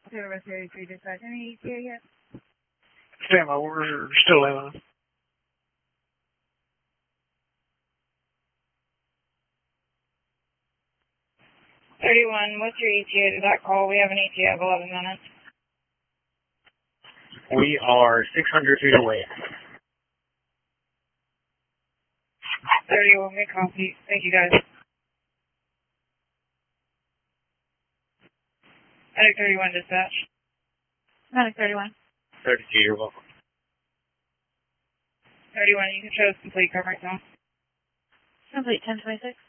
Service 33 dispatch. Any ETA yet? Stand by, we're still in. 31, what's your ETA to that call? We have an ETA of 11 minutes. We are 600 feet away. 31, good copy. Thank you, guys. Medic 31 dispatch. Medic 31. 32, you're welcome. 31, you can show us complete coverage now. Complete 1026.